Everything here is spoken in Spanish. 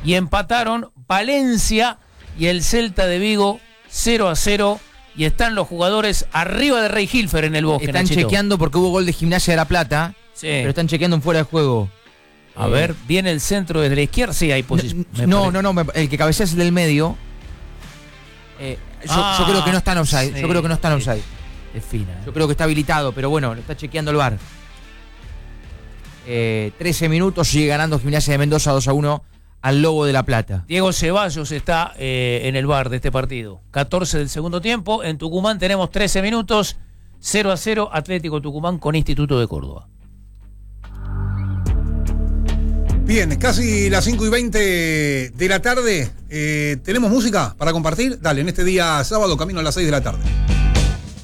y empataron Valencia y el Celta de Vigo 0-0 y están los jugadores arriba de Rey Hilfer en el Bosque. Están Nachito. chequeando porque hubo gol de Gimnasia de La Plata, Sí. pero están chequeando en fuera de juego. A ver, viene el centro desde la izquierda, sí, hay posición. No, el que cabecea es el del medio. Yo creo que no está en offside. Sí, Yo creo que no está en offside. Es fina. Yo creo que está habilitado, pero bueno, lo está chequeando el VAR. 13 minutos, sigue ganando Gimnasia de Mendoza 2-1 al Lobo de La Plata. Diego Ceballos está en el bar de este partido. 14 del segundo tiempo. En Tucumán tenemos 13 minutos. 0-0 Atlético Tucumán con Instituto de Córdoba. Bien, casi las 5:20 de la tarde. ¿Tenemos música para compartir? Dale, en este día sábado, camino a las 6 de la tarde.